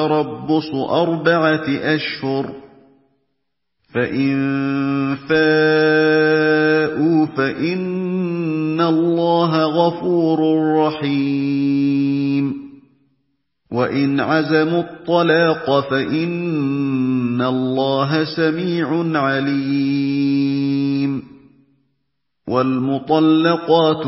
تَرَبُّصُ 4 أَشْهُرٍ ۖ فَإِن فَاءُوا فَإِنَّ اللَّهَ غَفُورٌ رَّحِيمٌ وَإِنْ عَزَمُوا الطَّلَاقَ فَإِنَّ اللَّهَ سَمِيعٌ عَلِيمٌ وَالْمُطَلَّقَاتُ